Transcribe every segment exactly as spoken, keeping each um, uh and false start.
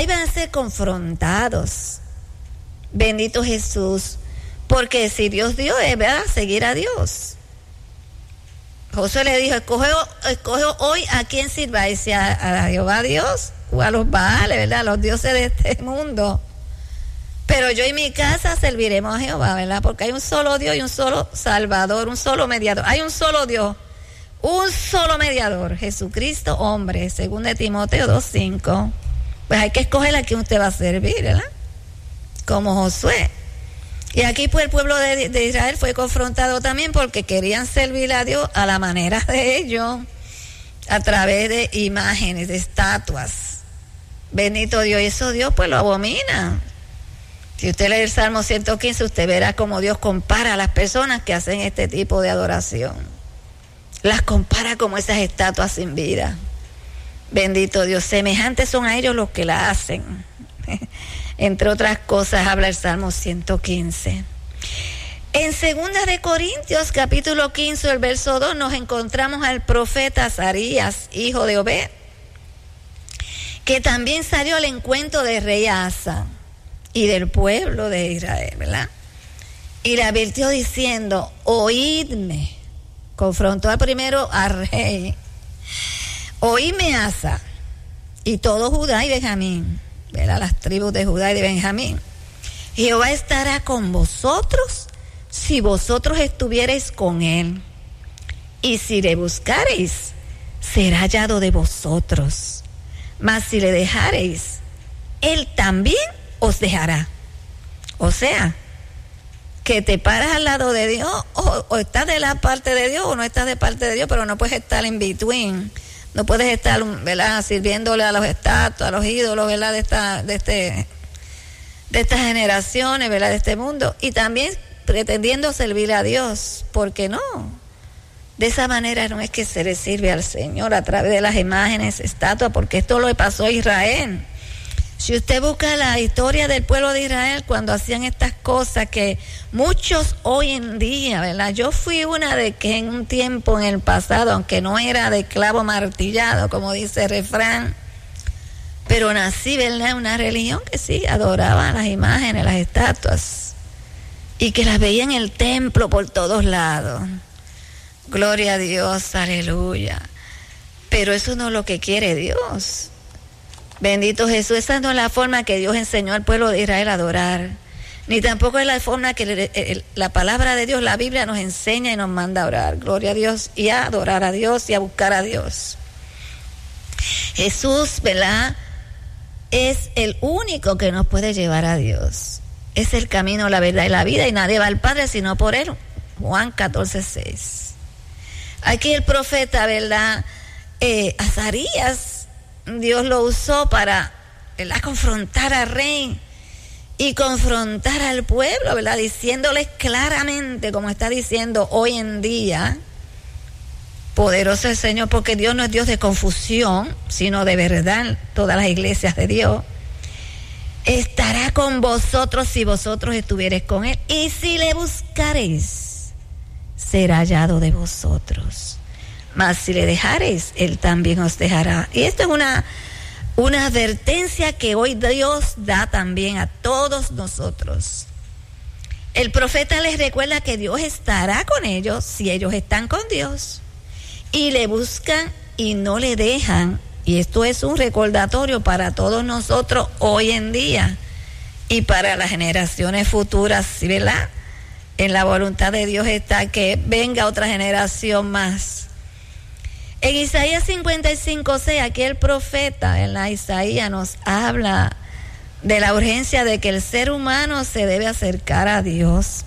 ahí van a ser confrontados. Bendito Jesús, porque si Dios dio, es verdad, seguir a Dios. Josué le dijo, escoge, escoge hoy a quién sirváis, si a, a Jehová Dios o a los Baales, ¿verdad? A los dioses de este mundo. Pero yo y mi casa serviremos a Jehová, ¿verdad? Porque hay un solo Dios y un solo Salvador, un solo mediador. Hay un solo Dios, un solo mediador, Jesucristo, hombre, según de Timoteo dos cinco. Pues hay que escoger a quién usted va a servir, ¿verdad? Como Josué. Y aquí pues el pueblo de, de Israel fue confrontado también porque querían servir a Dios a la manera de ellos, a través de imágenes, de estatuas. Bendito Dios, y eso Dios pues lo abomina. Si usted lee el Salmo ciento quince, usted verá cómo Dios compara a las personas que hacen este tipo de adoración. Las compara como esas estatuas sin vida. Bendito Dios, semejantes son a ellos los que la hacen. Entre otras cosas habla el Salmo ciento quince. En segunda de Corintios, capítulo quince, el verso dos, nos encontramos al profeta Azarías, hijo de Obed, que también salió al encuentro del rey Asa y del pueblo de Israel, ¿verdad? Y le advirtió diciendo, oídme. Confrontó al primero al rey. Oídme, Asa, y todo Judá y Benjamín, ¿verdad? Las tribus de Judá y de Benjamín. Jehová estará con vosotros si vosotros estuviereis con él. Y si le buscareis, será hallado de vosotros. Mas si le dejareis, él también os dejará. O sea, que te paras al lado de Dios, o, o estás de la parte de Dios o no estás de parte de Dios, pero no puedes estar en between. No puedes estar, ¿verdad?, sirviéndole a los estatuas, a los ídolos, ¿verdad?, de esta, de este, de estas generaciones, ¿verdad?, de este mundo, y también pretendiendo servir a Dios. ¿Por qué no? De esa manera no es que se le sirve al Señor, a través de las imágenes, estatuas, porque esto lo pasó a Israel. Si usted busca la historia del pueblo de Israel cuando hacían estas cosas que muchos hoy en día, ¿verdad? Yo fui una de que en un tiempo en el pasado, aunque no era de clavo martillado, como dice el refrán, pero nací, ¿verdad?, en una religión que sí, adoraba las imágenes, las estatuas, y que las veía en el templo por todos lados. Gloria a Dios, aleluya. Pero eso no es lo que quiere Dios. Bendito Jesús, esa no es la forma que Dios enseñó al pueblo de Israel a adorar, ni tampoco es la forma que el, el, la palabra de Dios, la Biblia, nos enseña y nos manda a orar. Gloria a Dios, y a adorar a Dios y a buscar a Dios. Jesús, ¿verdad?, es el único que nos puede llevar a Dios. Es el camino, la verdad y la vida, y nadie va al Padre sino por él. Juan catorce seis. Aquí el profeta, ¿verdad?, eh, Azarías, Dios lo usó para, ¿verdad?, confrontar al rey y confrontar al pueblo, ¿verdad?, diciéndoles claramente, como está diciendo hoy en día, poderoso el Señor, porque Dios no es Dios de confusión, sino de verdad. Todas las iglesias de Dios, estará con vosotros si vosotros estuviereis con él, y si le buscareis, será hallado de vosotros. Mas si le dejareis, él también os dejará. Y esto es una, una advertencia que hoy Dios da también a todos nosotros. El profeta les recuerda que Dios estará con ellos si ellos están con Dios y le buscan y no le dejan. Y esto es un recordatorio para todos nosotros hoy en día y para las generaciones futuras, ¿sí, verdad? En la voluntad de Dios está que venga otra generación más. En Isaías cincuenta y cinco seis, aquí el profeta en la Isaías nos habla de la urgencia de que el ser humano se debe acercar a Dios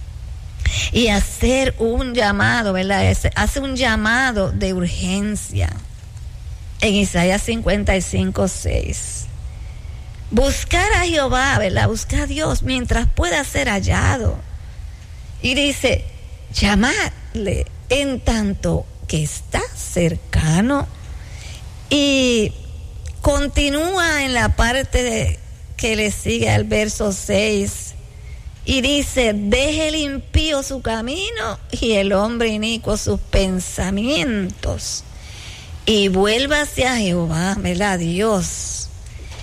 y hacer un llamado, ¿verdad? Hace un llamado de urgencia. En Isaías cincuenta y cinco seis. Buscar a Jehová, ¿verdad? Buscar a Dios mientras pueda ser hallado. Y dice, llamadle en tanto que está cercano. Y continúa en la parte de, que le sigue al verso seis, y dice, deje el impío su camino y el hombre inicuo sus pensamientos, y vuélvase a Jehová, ¿verdad?, Dios,